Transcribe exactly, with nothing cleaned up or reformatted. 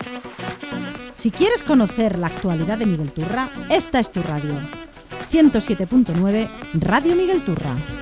Si quieres conocer la actualidad de Miguel Turra, esta es tu radio. ciento siete punto nueve Radio Miguel Turra.